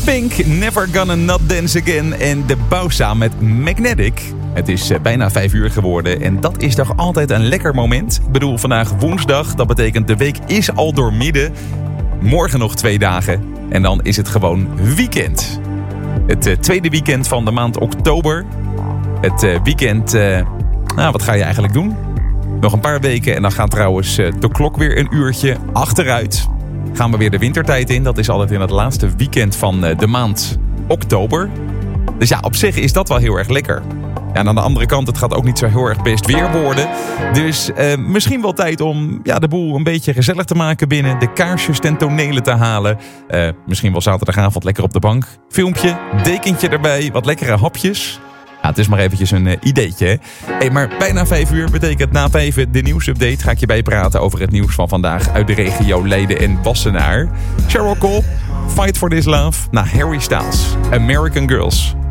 Pink, Never Gonna Not Dance Again en De Bausa met Magnetic. Het is bijna 5 uur geworden en dat is toch altijd een lekker moment. Ik bedoel, vandaag woensdag, dat betekent de week is al doormidden. Morgen nog 2 dagen en dan is het gewoon weekend. Het tweede weekend van de maand oktober. Het weekend, wat ga je eigenlijk doen? Nog een paar weken en dan gaat trouwens de klok weer een uurtje achteruit. Gaan we weer de wintertijd in. Dat is altijd in het laatste weekend van de maand oktober. Dus ja, op zich is dat wel heel erg lekker. Ja, en aan de andere kant, het gaat ook niet zo heel erg best weer worden. Dus misschien wel tijd om de boel een beetje gezellig te maken binnen. De kaarsjes ten tonele te halen. Misschien wel zaterdagavond lekker op de bank. Filmpje, dekentje erbij, wat lekkere hapjes. Ja, het is maar eventjes een ideetje. Hè? Hey, maar bijna 5 uur betekent na 5 de nieuwsupdate. Ga ik je bijpraten over het nieuws van vandaag uit de regio Leiden en Wassenaar. Sheryl Cole, Fight for This Love. Harry Styles, American Girls.